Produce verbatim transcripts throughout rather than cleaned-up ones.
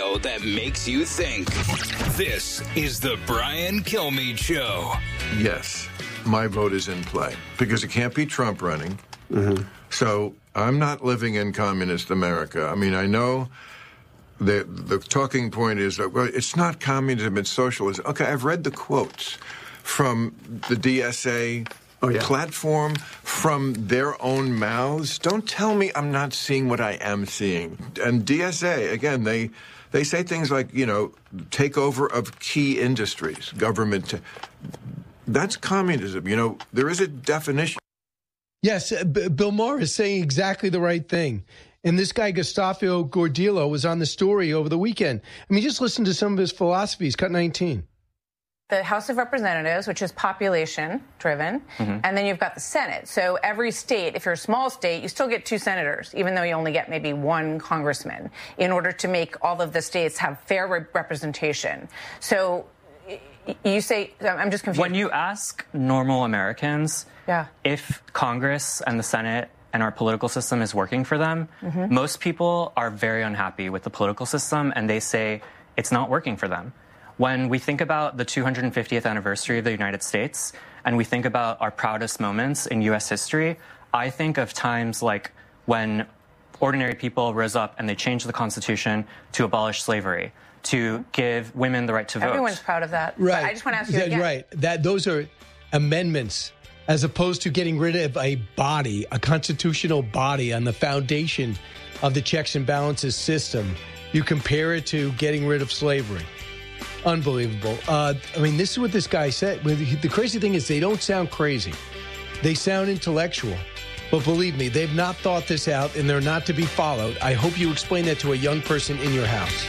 show that makes you think. This is the Brian Kilmeade Show. Yes, my vote is in play because it can't be Trump running. Mm-hmm. So I'm not living in communist America. I mean, I know the the talking point is that, well, it's not communism, it's socialism. Okay, I've read the quotes from the D S A oh, yeah. platform, from their own mouths. Don't tell me I'm not seeing what I am seeing. And D S A, again, they they say things like, you know, takeover of key industries, government. T- that's communism. You know, there is a definition. Yes, B- Bill Maher is saying exactly the right thing. And this guy, Gustavo Gordillo, was on the story over the weekend. I mean, just listen to some of his philosophies. Cut nineteen. The House of Representatives, which is population-driven, mm-hmm. and then you've got the Senate. So every state, if you're a small state, you still get two senators, even though you only get maybe one congressman, in order to make all of the states have fair re- representation. So you say, I'm just confused. When you ask normal Americans yeah. if Congress and the Senate and our political system is working for them, mm-hmm. most people are very unhappy with the political system, and they say it's not working for them. When we think about the two hundred fiftieth anniversary of the United States, and we think about our proudest moments in U S history, I think of times like when ordinary people rose up and they changed the Constitution to abolish slavery, to give women the right to vote. Everyone's proud of that. Right. But I just want to ask you That's again. right. That those are amendments, as opposed to getting rid of a body, a constitutional body on the foundation of the checks and balances system. You compare it to getting rid of slavery. Unbelievable. Uh, I mean, this is what this guy said. The crazy thing is they don't sound crazy. They sound intellectual. But believe me, they've not thought this out, and they're not to be followed. I hope you explain that to a young person in your house.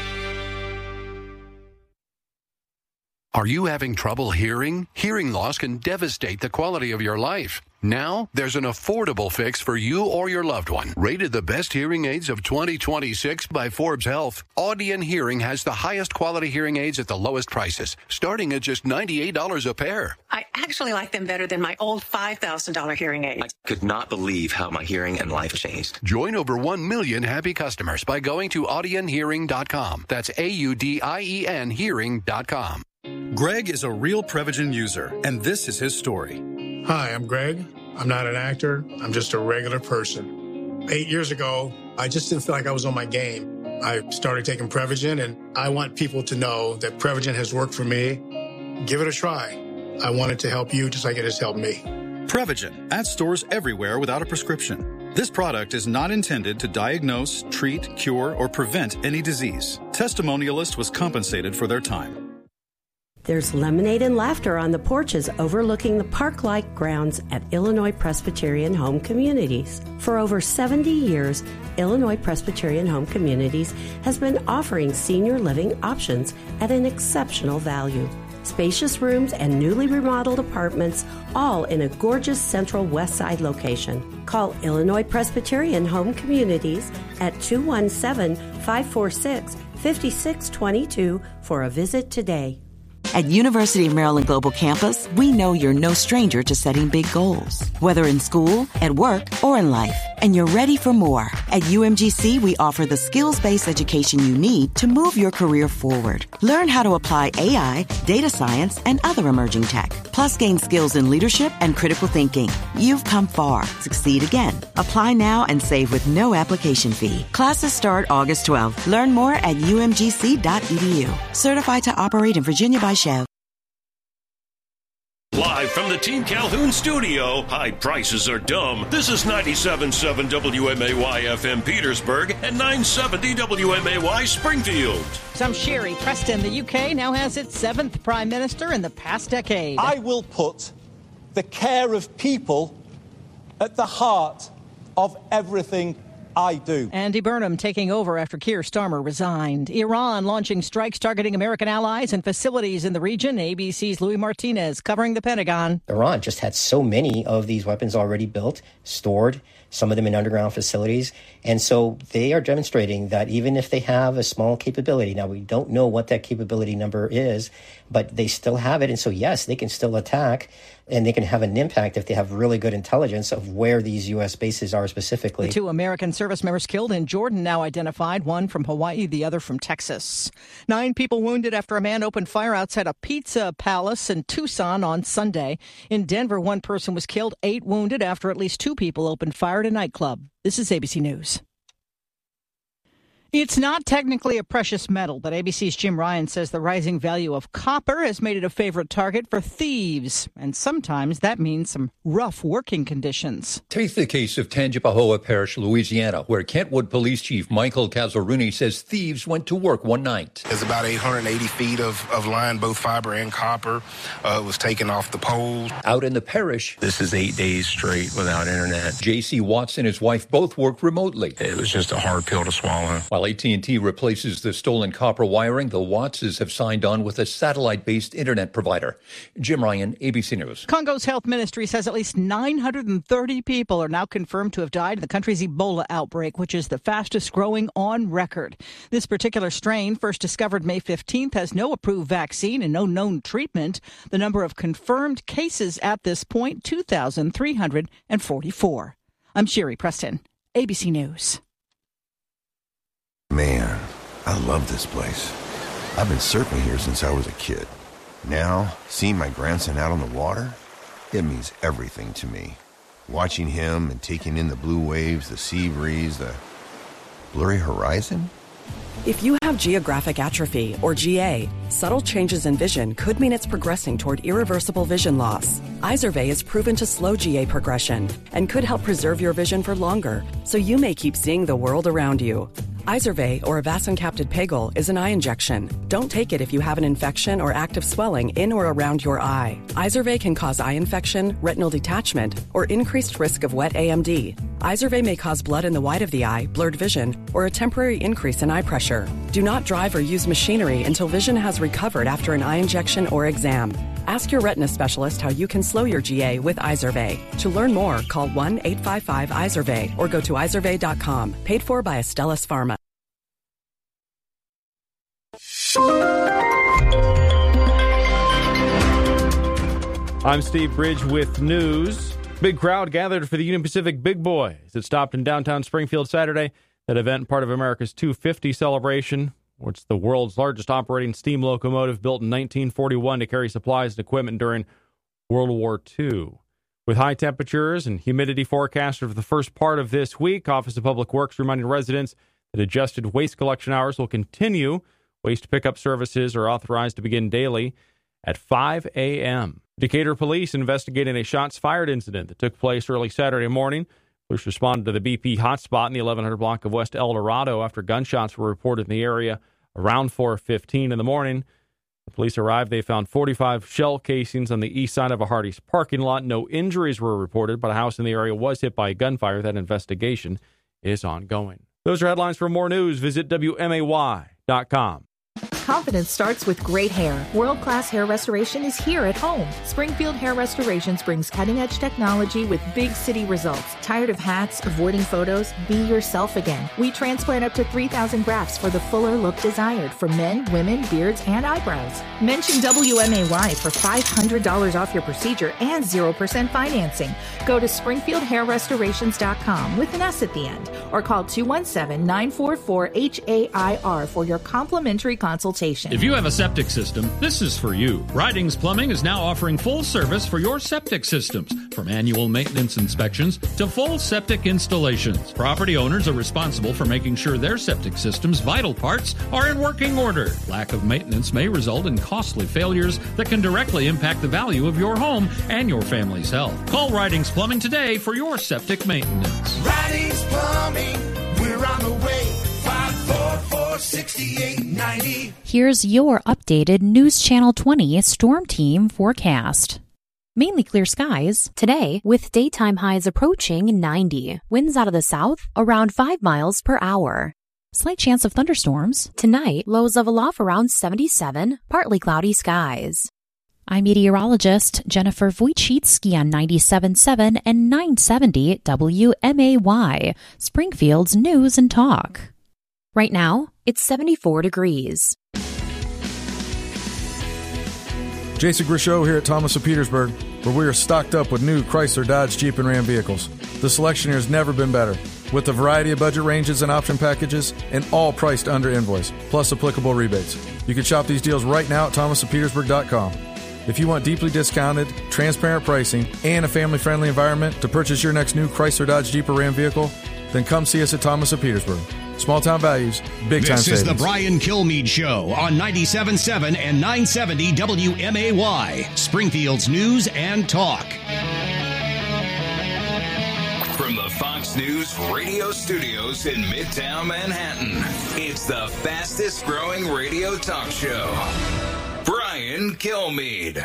Are you having trouble hearing? Hearing loss can devastate the quality of your life. Now, there's an affordable fix for you or your loved one. Rated the best hearing aids of twenty twenty-six by Forbes Health, Audion Hearing has the highest quality hearing aids at the lowest prices, starting at just ninety-eight dollars a pair. I actually like them better than my old five thousand dollars hearing aids. I could not believe how my hearing and life changed. Join over one million happy customers by going to audion hearing dot com. That's A U D I E N hearing dot com. Greg is a real Prevagen user, and this is his story. Hi, I'm Greg. I'm not an actor. I'm just a regular person. Eight years ago, I just didn't feel like I was on my game. I started taking Prevagen, and I want people to know that Prevagen has worked for me. Give it a try. I want it to help you just like it has helped me. Prevagen, at stores everywhere without a prescription. This product is not intended to diagnose, treat, cure, or prevent any disease. Testimonialist was compensated for their time. There's lemonade and laughter on the porches overlooking the park-like grounds at Illinois Presbyterian Home Communities. For over seventy years, Illinois Presbyterian Home Communities has been offering senior living options at an exceptional value. Spacious rooms and newly remodeled apartments, all in a gorgeous central west side location. Call Illinois Presbyterian Home Communities at two one seven, five four six, five six two two for a visit today. At University of Maryland Global Campus, we know you're no stranger to setting big goals, whether in school, at work, or in life, and you're ready for more. At U M G C, we offer the skills-based education you need to move your career forward. Learn how to apply A I, data science, and other emerging tech, plus gain skills in leadership and critical thinking. You've come far. Succeed again. Apply now and save with no application fee. Classes start August twelfth. Learn more at U M G C dot E D U. Certified to operate in Virginia by Chev. Live from the Team Calhoun studio, high prices are dumb. This is ninety-seven point seven W M A Y F M Petersburg and nine seventy W M A Y Springfield. I'm Sherry Preston. The U K now has its seventh prime minister in the past decade. I will put the care of people at the heart of everything I do. Andy Burnham taking over after Keir Starmer resigned. Iran launching strikes targeting American allies and facilities in the region. A B C's Louis Martinez covering the Pentagon. Iran just had so many of these weapons already built, stored, some of them in underground facilities. And so they are demonstrating that even if they have a small capability, now we don't know what that capability number is, but they still have it. And so, yes, they can still attack and they can have an impact if they have really good intelligence of where these U S bases are specifically. The two American service members killed in Jordan now identified, one from Hawaii, the other from Texas. Nine people wounded after a man opened fire outside a pizza palace in Tucson on Sunday. In Denver, one person was killed, eight wounded after at least two people opened fire at a nightclub. This is A B C News. It's not technically a precious metal, but A B C's Jim Ryan says the rising value of copper has made it a favorite target for thieves. And sometimes that means some rough working conditions. Take the case of Tangipahoa Parish, Louisiana, where Kentwood Police Chief Michael Cazzaruni says thieves went to work one night. There's about eight hundred eighty feet of, of line, both fiber and copper. Uh, it was taken off the poles. Out in the parish, this is eight days straight without internet. J C Watts and his wife both work remotely. It was just a hard pill to swallow. While A T and T replaces the stolen copper wiring, the Wattses have signed on with a satellite-based internet provider. Jim Ryan, A B C News. Congo's health ministry says at least nine hundred thirty people are now confirmed to have died in the country's Ebola outbreak, which is the fastest growing on record. This particular strain, first discovered May fifteenth, has no approved vaccine and no known treatment. The number of confirmed cases at this point, two thousand three hundred forty-four. I'm Sherry Preston, A B C News. Man, I love this place. I've been surfing here since I was a kid. Now, seeing my grandson out on the water, it means everything to me. Watching him and taking in the blue waves, the sea breeze, the blurry horizon. If you have geographic atrophy, or G A, subtle changes in vision could mean it's progressing toward irreversible vision loss. Izervay is proven to slow G A progression and could help preserve your vision for longer, so you may keep seeing the world around you. Izervay, or avacincaptad pegol, is an eye injection. Don't take it if you have an infection or active swelling in or around your eye. Izervay can cause eye infection, retinal detachment, or increased risk of wet A M D. Izervay may cause blood in the white of the eye, blurred vision, or a temporary increase in eye pressure. Do not drive or use machinery until vision has recovered after an eye injection or exam. Ask your retina specialist how you can slow your G A with Izervay. To learn more, call one eight five five Izervay or go to izervay dot com. Paid for by Astellas Pharma. I'm Steve Bridge with news. Big crowd gathered for the Union Pacific Big Boy as it stopped in downtown Springfield Saturday. That event, part of America's two fifty celebration, which is the world's largest operating steam locomotive built in nineteen forty-one to carry supplies and equipment during World War Two. With high temperatures and humidity forecasted for the first part of this week, Office of Public Works reminding residents that adjusted waste collection hours will continue. Waste pickup services are authorized to begin daily at five a.m. Decatur police investigating a shots fired incident that took place early Saturday morning. Police responded to the B P hotspot in the eleven hundred block of West El Dorado after gunshots were reported in the area around four fifteen in the morning. The police arrived. They found forty-five shell casings on the east side of a Hardee's parking lot. No injuries were reported, but a house in the area was hit by a gunfire. That investigation is ongoing. Those are headlines. For more news, visit W M A Y dot com. Confidence starts with great hair. World-class hair restoration is here at home. Springfield Hair Restorations brings cutting-edge technology with big city results. Tired of hats, avoiding photos? Be yourself again. We transplant up to three thousand grafts for the fuller look desired for men, women, beards, and eyebrows. Mention W M A Y for five hundred dollars off your procedure and zero percent financing. Go to springfield hair restorations dot com with an S at the end or call two one seven, nine four four, H A I R for your complimentary consultation. If you have a septic system, this is for you. Ridings Plumbing is now offering full service for your septic systems, from annual maintenance inspections to full septic installations. Property owners are responsible for making sure their septic system's vital parts are in working order. Lack of maintenance may result in costly failures that can directly impact the value of your home and your family's health. Call Ridings Plumbing today for your septic maintenance. Ridings Plumbing, we're on the way. five four four, six eight nine zero. Here's your updated News Channel twenty Storm Team forecast. Mainly clear skies today with daytime highs approaching ninety. Winds out of the south around five miles per hour. Slight chance of thunderstorms. Tonight, lows level off around seventy-seven, partly cloudy skies. I'm meteorologist Jennifer Wojcicki on ninety-seven point seven and nine seventy W M A Y, Springfield's News and Talk. Right now, it's seventy-four degrees. Jason Grishow here at Thomas of Petersburg. where we are stocked up with new Chrysler, Dodge, Jeep, and Ram vehicles. The selection here has never been better, with a variety of budget ranges and option packages, and all priced under invoice, plus applicable rebates. You can shop these deals right now at thomas of petersburg dot com. If you want deeply discounted, transparent pricing, and a family-friendly environment to purchase your next new Chrysler, Dodge, Jeep, or Ram vehicle, then come see us at Thomas of Petersburg. Small-town values, big-time savings. This is the Brian Kilmeade Show on ninety-seven point seven and nine seventy W M A Y, Springfield's News and Talk. From the Fox News radio studios in Midtown Manhattan, it's the fastest-growing radio talk show. Brian Kilmeade.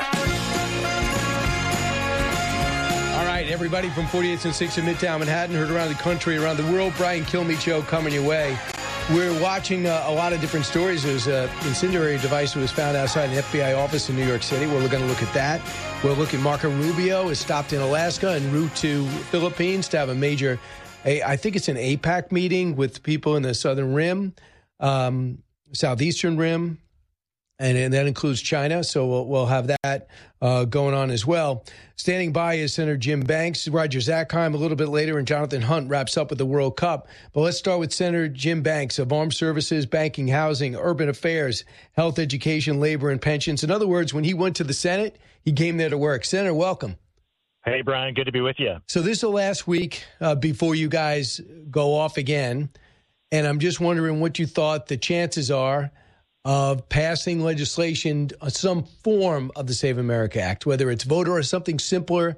All right, everybody from forty-eighth and sixth in Midtown Manhattan, heard around the country, around the world, Brian Kilmeade Show coming your way. We're watching uh, a lot of different stories. There's an incendiary device that was found outside an F B I office in New York City. We're going to look at that. We'll look at Marco Rubio is stopped in Alaska en route to Philippines to have a major, a, I think it's an APAC meeting with people in the Southern Rim, um, Southeastern Rim. And, and that includes China, so we'll, we'll have that uh, going on as well. Standing by is Senator Jim Banks, Roger Zakheim a little bit later, and Jonathan Hunt wraps up with the World Cup. But let's start with Senator Jim Banks of Armed Services, Banking, Housing, Urban Affairs, Health, Education, Labor, and Pensions. In other words, when he went to the Senate, he came there to work. Senator, welcome. Hey, Brian, good to be with you. So this is the last week uh, before you guys go off again, and I'm just wondering what you thought the chances are of passing legislation, uh, some form of the Save America Act, whether it's voter or something simpler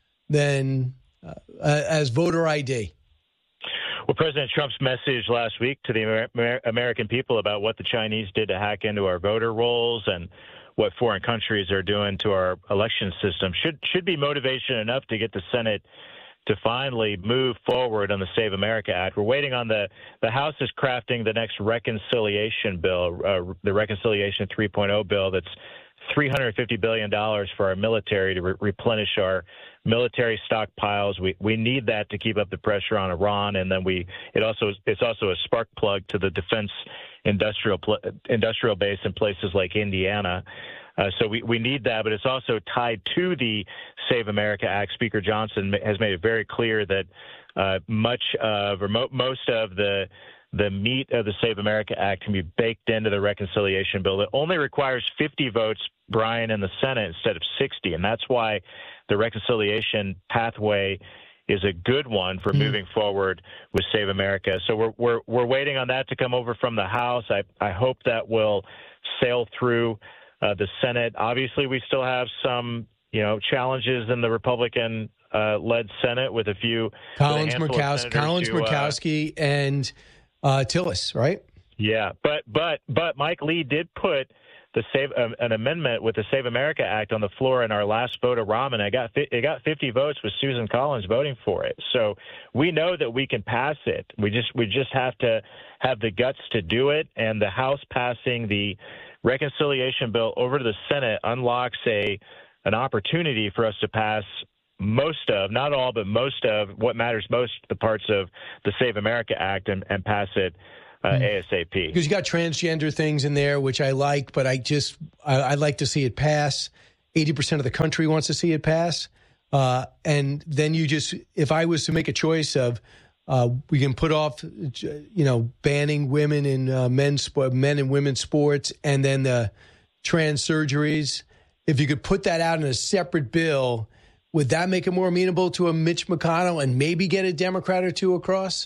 than uh, as voter I D. Well, President Trump's message last week to the Amer- Amer- American people about what the Chinese did to hack into our voter rolls and what foreign countries are doing to our election system should should be motivation enough to get the Senate to finally move forward on the Save America Act. We're waiting on the, the House is crafting the next reconciliation bill, uh, the Reconciliation three point oh bill that's three hundred fifty billion dollars for our military to re- replenish our military stockpiles. We we need that to keep up the pressure on Iran, and then we it also it's also a spark plug to the defense industrial pl- industrial base in places like Indiana. Uh, so we, we need that, but it's also tied to the Save America Act. Speaker Johnson has made it very clear that uh, much of or mo- most of the the meat of the Save America Act can be baked into the reconciliation bill. It only requires fifty votes, Brian, in the Senate instead of sixty, and that's why the reconciliation pathway is a good one for mm-hmm. moving forward with Save America. So we're we're we're waiting on that to come over from the House. I I hope that will sail through Uh, the Senate. Obviously, we still have some, you know, challenges in the Republican-led uh, Senate with a few. Collins, a Murkowski, Collins, who, Murkowski, uh, and uh, Tillis, right? Yeah, but but but Mike Lee did put the save uh, an amendment with the Save America Act on the floor in our last vote of Rahm, and I got it got fifty votes with Susan Collins voting for it. So we know that we can pass it. We just we just have to have the guts to do it, and the House passing the reconciliation bill over to the Senate unlocks a an opportunity for us to pass most of, not all, but most of what matters most, the parts of the Save America Act, and, and pass it uh, mm. ASAP. Because you got transgender things in there, which I like, but I just I, I'd like to see it pass. eighty percent of the country wants to see it pass, uh, and then you just, if I was to make a choice of, Uh, we can put off, you know, banning women in uh, men's men and women's sports, and then the trans surgeries. If you could put that out in a separate bill, would that make it more amenable to a Mitch McConnell and maybe get a Democrat or two across?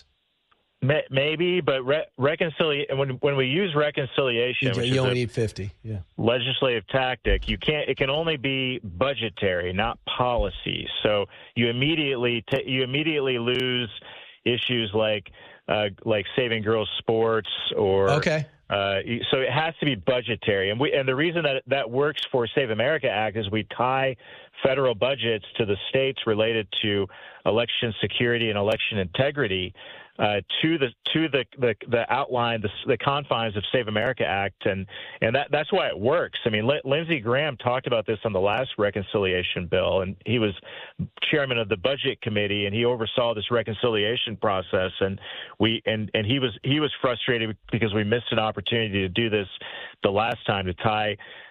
Maybe, but re- reconciliation. When when we use reconciliation, you, which you is only a need fifty. Yeah, legislative tactic. You can't. It can only be budgetary, not policy. So you immediately t- you immediately lose issues like uh, like saving girls' sports or okay. Uh, so it has to be budgetary, and we and the reason that that works for Save America Act is we tie federal budgets to the states related to election security and election integrity uh, to the to the the, the outline the, the confines of Save America Act, and and that that's why it works. I mean, L- Lindsey Graham talked about this on the last reconciliation bill, and he was chairman of the Budget Committee, and he oversaw this reconciliation process. And we and and he was he was frustrated because we missed an opportunity to do this the last time, to tie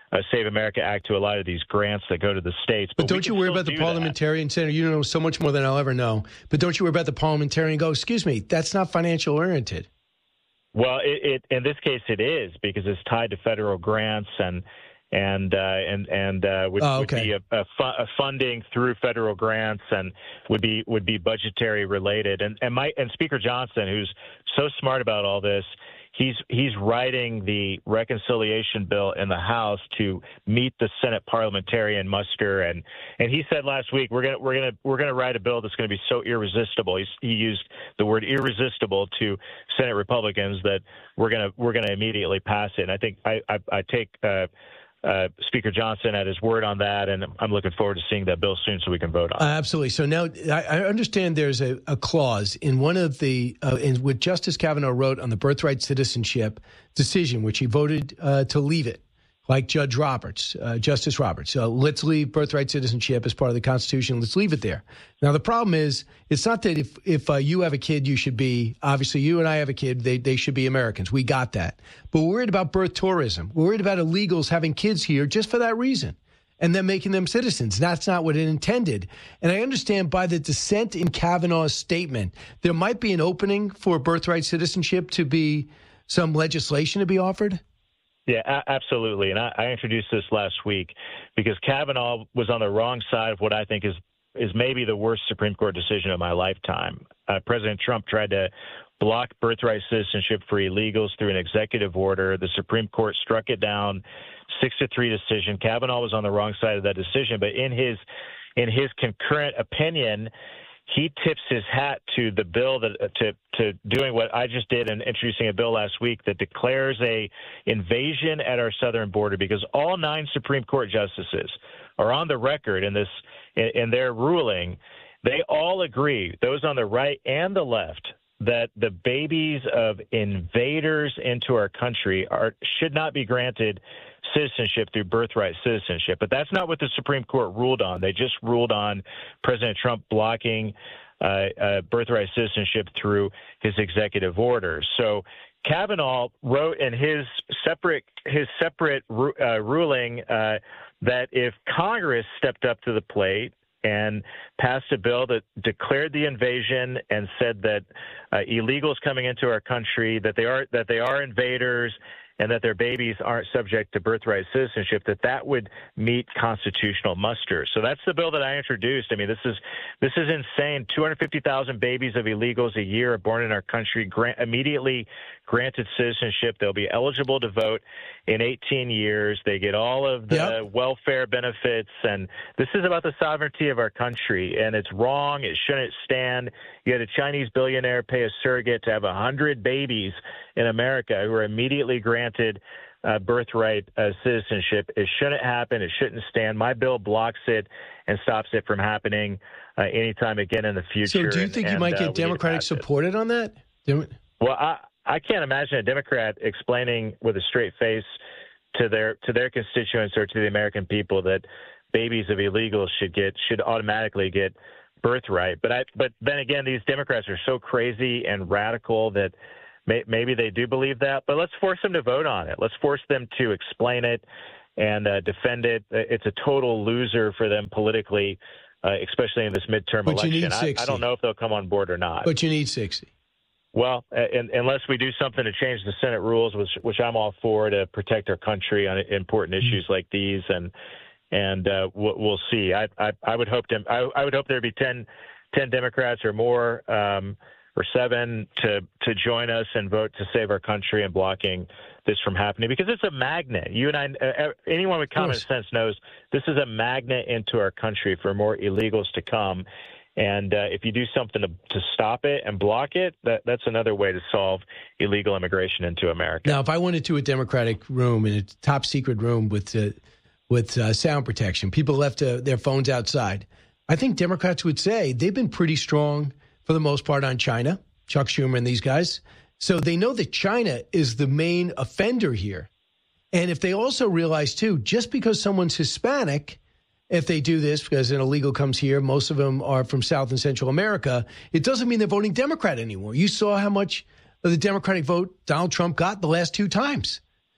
uh, Save America Act to a lot of these grants that go to the states. But, but don't you worry about the do parliamentarian, Senator? You know so much more than I'll ever know. But don't you worry about the parliamentarian and go, excuse me, that's not financial oriented. Well, it, it in this case it is, because it's tied to federal grants and and uh, and and uh, would, oh, okay. would be a, a, fu- a funding through federal grants and would be would be budgetary related. And and my and Speaker Johnson, who's so smart about all this, he's he's writing the reconciliation bill in the House to meet the Senate parliamentarian muster. And and he said last week, we're gonna we're gonna we're gonna write a bill that's going to be so irresistible. He's, he used the word irresistible to Senate Republicans that we're gonna we're gonna immediately pass it. And I think I I, I take. Uh, Uh, Speaker Johnson at his word on that, and I'm looking forward to seeing that bill soon so we can vote on it. Uh, absolutely. So now I, I understand there's a, a clause in one of the, uh, in what Justice Kavanaugh wrote on the birthright citizenship decision, which he voted uh, to leave it, like Judge Roberts, uh, Justice Roberts. Uh, let's leave birthright citizenship as part of the Constitution. Let's leave it there. Now, the problem is, it's not that if, if uh, you have a kid, you should be, obviously you and I have a kid, they, they should be Americans. We got that. But we're worried about birth tourism. We're worried about illegals having kids here just for that reason and then making them citizens. That's not what it intended. And I understand by the dissent in Kavanaugh's statement, there might be an opening for birthright citizenship to be some legislation to be offered. Yeah, a- absolutely. And I, I introduced this last week because Kavanaugh was on the wrong side of what I think is is maybe the worst Supreme Court decision of my lifetime. Uh, President Trump tried to block birthright citizenship for illegals through an executive order. The Supreme Court struck it down, six to three decision. Kavanaugh was on the wrong side of that decision, but in his in his concurrent opinion, he tips his hat to the bill that to to doing what I just did and introducing a bill last week that declares a invasion at our southern border, because all nine Supreme Court justices are on the record in this in, in their ruling. They all agree, those on the right and the left, that the babies of invaders into our country are should not be granted citizenship through birthright citizenship. But that's not what the Supreme Court ruled on. They just ruled on President Trump blocking uh, uh, birthright citizenship through his executive orders. So Kavanaugh wrote in his separate his separate uh, ruling uh, that if Congress stepped up to the plate and passed a bill that declared the invasion and said that uh, illegals coming into our country, that they are that they are invaders and that their babies aren't subject to birthright citizenship, that that would meet constitutional muster. So that's the bill that I introduced. I mean, this is this is insane. two hundred fifty thousand babies of illegals a year are born in our country, grant, immediately granted citizenship. They'll be eligible to vote in eighteen years. They get all of the yep. welfare benefits. And this is about the sovereignty of our country. And it's wrong. It shouldn't stand. You had a Chinese billionaire pay a surrogate to have one hundred babies in America who are immediately granted uh, birthright uh, citizenship. It shouldn't happen. It shouldn't stand. My bill blocks it and stops it from happening uh, anytime again in the future. So do you think and, you might and, get uh, Democratic supported on that? Dem- well, I, I can't imagine a Democrat explaining with a straight face to their to their constituents or to the American people that babies of illegals should get should automatically get birthright. But I but then again, these Democrats are so crazy and radical that may, maybe they do believe that. But let's force them to vote on it. Let's force them to explain it and uh, defend it. It's a total loser for them politically, uh, especially in this midterm but election. You need I, I don't know if they'll come on board or not. But you need sixty. Well, and, unless we do something to change the Senate rules, which, which I'm all for, to protect our country on important issues like these, and and uh, we'll, we'll see. I, I I would hope to, I, I would hope there'd be ten, ten Democrats or more, um, or seven to to join us and vote to save our country and blocking this from happening, because it's a magnet. You and I, uh, anyone with common sense knows this is a magnet into our country for more illegals to come. And uh, if you do something to, to stop it and block it, that, that's another way to solve illegal immigration into America. Now, if I went into a Democratic room, in a top secret room with uh, with uh, sound protection, people left uh, their phones outside, I think Democrats would say they've been pretty strong for the most part on China, Chuck Schumer and these guys. So they know that China is the main offender here. And if they also realize, too, just because someone's Hispanic, if they do this, because an illegal comes here, most of them are from South and Central America, it doesn't mean they're voting Democrat anymore. You saw how much of the Democratic vote Donald Trump got the last two times.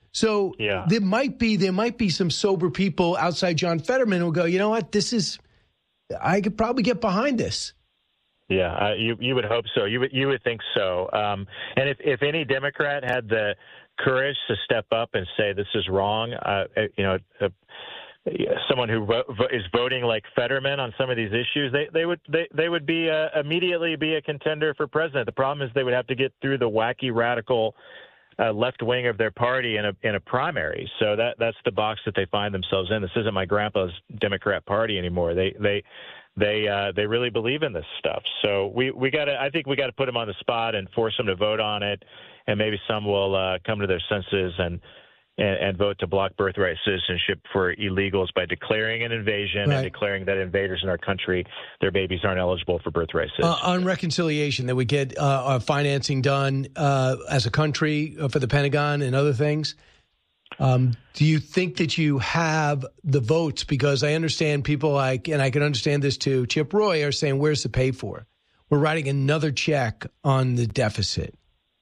So yeah. there might be there might be some sober people outside John Fetterman who go, you know what, this is, I could probably get behind this. Yeah, uh, you you would hope so. You would you would think so. Um, and if if any Democrat had the courage to step up and say this is wrong, uh, you know, uh, someone who vo- is voting like Fetterman on some of these issues, they they would they, they would be uh, immediately be a contender for president. The problem is they would have to get through the wacky radical uh, left wing of their party in a in a primary. So that that's the box that they find themselves in. This isn't my grandpa's Democrat Party anymore. They they they uh, they really believe in this stuff. So we we got to I think we got to put them on the spot and force them to vote on it, and maybe some will uh, come to their senses and. And, and vote to block birthright citizenship for illegals by declaring an invasion right. and declaring that invaders in our country, their babies aren't eligible for birthright citizenship. Uh, on reconciliation, that we get uh, our financing done uh, as a country for the Pentagon and other things. Um, do you think that you have the votes? Because I understand people like, and I can understand this too, Chip Roy are saying, where's the pay for? We're writing another check on the deficit.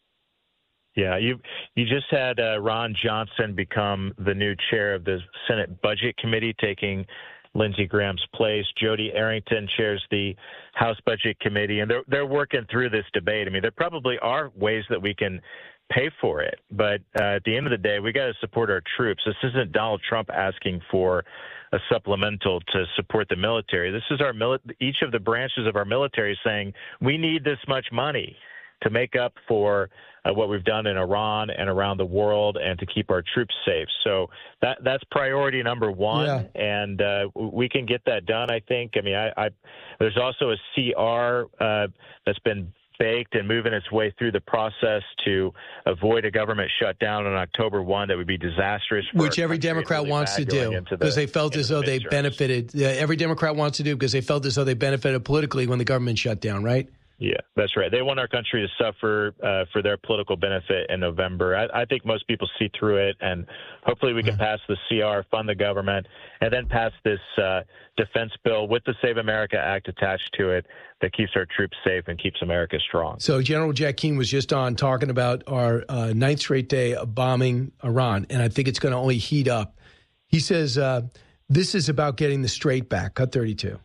Yeah, you you just had uh, Ron Johnson become the new chair of the Senate Budget Committee, taking Lindsey Graham's place. Jody Arrington chairs the House Budget Committee, and they're they're working through this debate. I mean, there probably are ways that we can pay for it, but uh, at the end of the day, we got to support our troops. This isn't Donald Trump asking for a supplemental to support the military. This is our mili- each of the branches of our military saying we need this much money to make up for uh, what we've done in Iran and around the world and to keep our troops safe. So that that's priority number one, yeah. and uh, we can get that done, I think. I mean, I, I there's also a C R uh, that's been baked and moving its way through the process to avoid a government shutdown on October first that would be disastrous. For Which every Democrat really wants to do because the, they felt as though the they benefited. Uh, every Democrat wants to do because they felt as though they benefited politically when the government shut down, right? Yeah, that's right. They want our country to suffer uh, for their political benefit in November. I, I think most people see through it, and hopefully we can pass the C R, fund the government, and then pass this uh, defense bill with the Save America Act attached to it that keeps our troops safe and keeps America strong. So General Jack Keane was just on talking about our uh, ninth straight day of bombing Iran, and I think it's going to only heat up. He says uh, this is about getting the strait back. Cut thirty-two.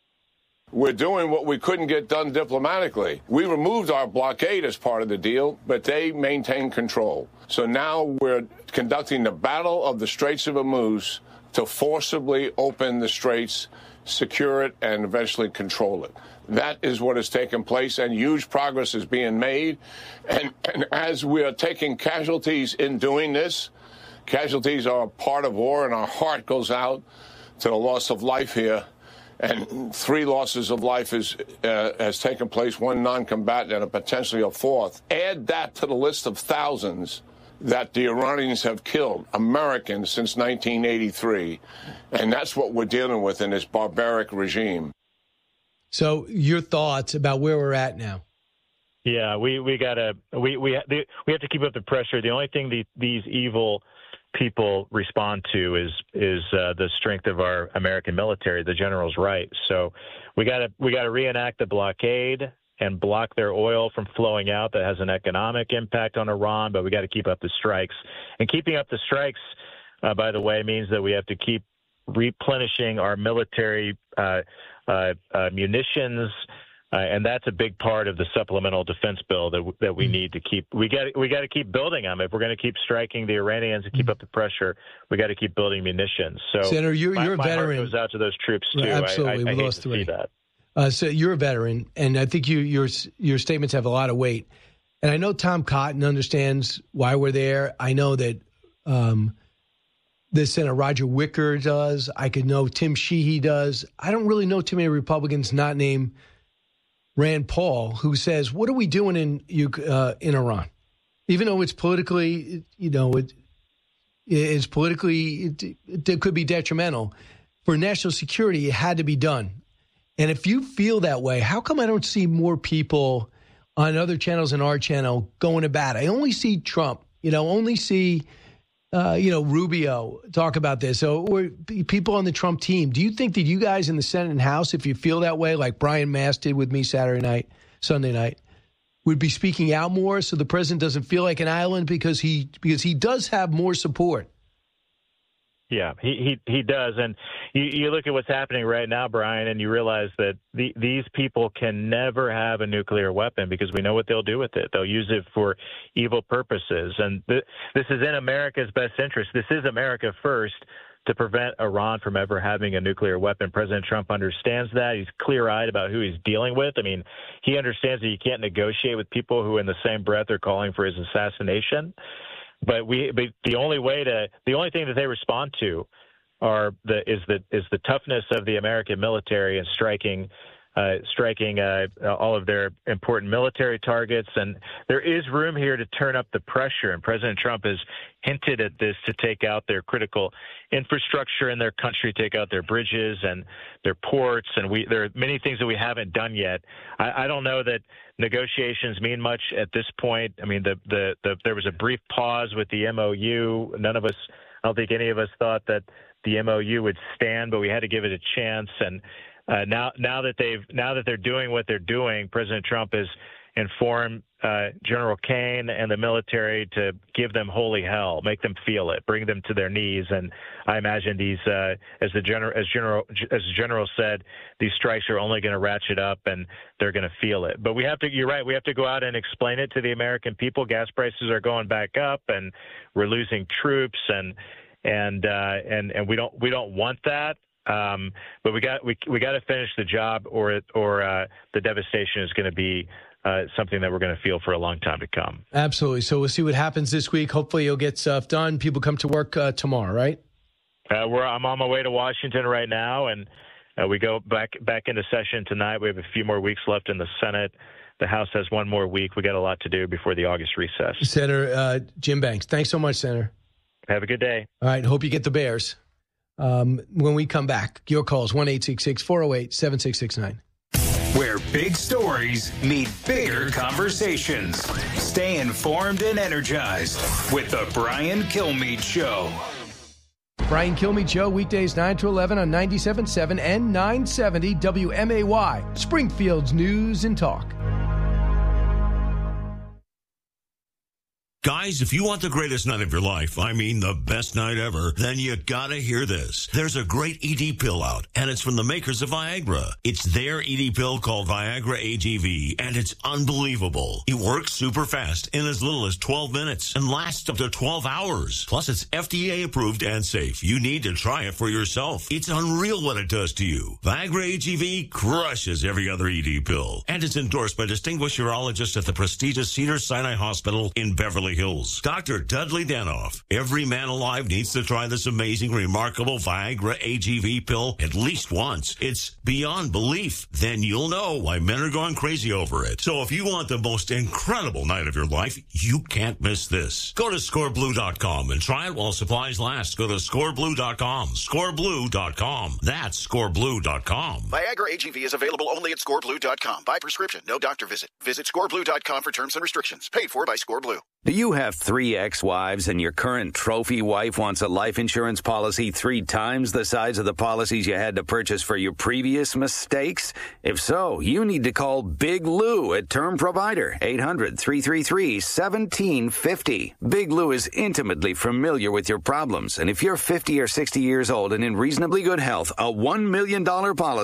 We're doing what we couldn't get done diplomatically. We removed our blockade as part of the deal, but they maintained control. So now we're conducting the Battle of the Straits of Hormuz to forcibly open the straits, secure it, and eventually control it. That is what has taken place, and huge progress is being made. And, and as we are taking casualties in doing this, casualties are a part of war, and our heart goes out to the loss of life here. And three losses of life is, uh, has taken place, one non-combatant and a potentially a fourth. Add that to the list of thousands that the Iranians have killed, Americans, since nineteen eighty-three. And that's what we're dealing with in this barbaric regime. So your thoughts about where we're at now? Yeah, we, we got to we, we, we have to keep up the pressure. The only thing the, these evil people respond to is is uh, the strength of our American military. The general's right. So we got to we got to reenact the blockade and block their oil from flowing out. That has an economic impact on Iran, but we got to keep up the strikes. And keeping up the strikes, uh, by the way, means that we have to keep replenishing our military uh, uh, uh, munitions. Uh, and that's a big part of the supplemental defense bill that that we need to keep. We got we got to keep building them. If we're going to keep striking the Iranians and keep up the pressure, we got to keep building munitions. So, Senator, you're, my, you're a my veteran. Heart goes out to those troops too. Right, absolutely, I, I, we I lost hate to three. see that. Uh, so you're a veteran, and I think you your your statements have a lot of weight. And I know Tom Cotton understands why we're there. I know that um, the Senator Roger Wicker does. I could know Tim Sheehy does. I don't really know too many Republicans not named Rand Paul, who says, what are we doing in uh, in Iran? Even though it's politically, you know, it, it's politically, it, it could be detrimental. For national security, it had to be done. And if you feel that way, how come I don't see more people on other channels and our channel going to bat? I only see Trump, you know, only see, uh, you know, Rubio talk about this. So, or people on the Trump team. Do you think that you guys in the Senate and House, if you feel that way, like Brian Mast did with me Saturday night, Sunday night, would be speaking out more so the president doesn't feel like an island because he because he does have more support. Yeah, he, he, he does. And you, you look at what's happening right now, Brian, and you realize that the, these people can never have a nuclear weapon because we know what they'll do with it. They'll use it for evil purposes. And th- this is in America's best interest. This is America first to prevent Iran from ever having a nuclear weapon. President Trump understands that. He's clear-eyed about who he's dealing with. I mean, he understands that you can't negotiate with people who in the same breath are calling for his assassination. But we, but the only way to, the only thing that they respond to, are the is the is the toughness of the American military and striking, uh, striking uh, all of their important military targets. And there is room here to turn up the pressure. And President Trump has hinted at this to take out their critical infrastructure in their country, take out their bridges and their ports. And we there are many things that we haven't done yet. I, I don't know that negotiations mean much at this point. I mean, the, the, the there was a brief pause with the M O U. None of us, I don't think any of us thought that the M O U would stand, but we had to give it a chance. And uh, now, now that they've, now that they're doing what they're doing, President Trump has informed uh, General Kane and the military to give them holy hell, make them feel it, bring them to their knees. And I imagine these, uh, as the general, as general, as the general said, these strikes are only going to ratchet up, and they're going to feel it. But we have to. You're right. We have to go out and explain it to the American people. Gas prices are going back up, and we're losing troops, and and uh, and and we don't we don't want that. Um, but we got we we got to finish the job, or it, or uh, the devastation is going to be Uh, something that we're going to feel for a long time to come. Absolutely. So we'll see what happens this week. Hopefully you'll get stuff done. People come to work uh, tomorrow, right? Uh, we're, I'm on my way to Washington right now, and uh, we go back back into session tonight. We have a few more weeks left in the Senate. The House has one more week. We got a lot to do before the August recess. Senator uh, Jim Banks, thanks so much, Senator. Have a good day. All right. Hope you get the Bears. Um, when we come back, your calls, one eight six six, four oh eight, seven six six nine. Where big stories meet bigger conversations. Stay informed and energized with the Brian Kilmeade Show. Brian Kilmeade Show, weekdays nine to eleven on ninety-seven point seven and nine seventy W M A Y, Springfield's News and Talk. Guys, if you want the greatest night of your life, I mean the best night ever, then you gotta hear this. There's a great E D pill out, and it's from the makers of Viagra. It's their E D pill called Viagra A G V, and it's unbelievable. It works super fast in as little as twelve minutes and lasts up to twelve hours. Plus, it's F D A approved and safe. You need to try it for yourself. It's unreal what it does to you. Viagra A G V crushes every other E D pill, and it's endorsed by distinguished urologists at the prestigious Cedars-Sinai Hospital in Beverly Hills. Doctor Dudley Danoff. Every man alive needs to try this amazing, remarkable Viagra A G V pill at least once. It's beyond belief. Then you'll know why men are going crazy over it. So if you want the most incredible night of your life, you can't miss this. Go to score blue dot com and try it while supplies last. Go to score blue dot com. score blue dot com. That's score blue dot com. Viagra A G V is available only at score blue dot com. By prescription, no doctor visit. Visit score blue dot com for terms and restrictions. Paid for by ScoreBlue. Do you have three ex-wives and your current trophy wife wants a life insurance policy three times the size of the policies you had to purchase for your previous mistakes? If so, you need to call Big Lou at Term Provider, eight hundred, three three three, one seven five zero. Big Lou is intimately familiar with your problems, and if you're fifty or sixty years old and in reasonably good health, a one million dollars policy